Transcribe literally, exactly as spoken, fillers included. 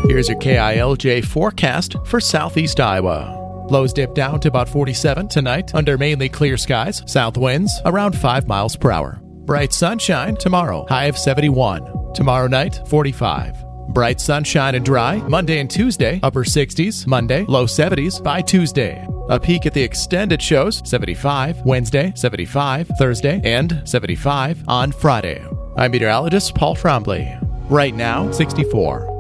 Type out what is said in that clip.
Here's your K I L J forecast for southeast Iowa. Lows dip down to about forty-seven tonight under mainly clear skies. South winds around five miles per hour. Bright sunshine tomorrow, high of seventy-one. Tomorrow night, forty-five. Bright sunshine and dry Monday and Tuesday, upper sixties. Monday, low seventies by Tuesday. A peek at the extended shows, seventy-five Wednesday, seventy-five Thursday, and seventy-five on Friday. I'm meteorologist Paul Trombley. Right now, sixty-four.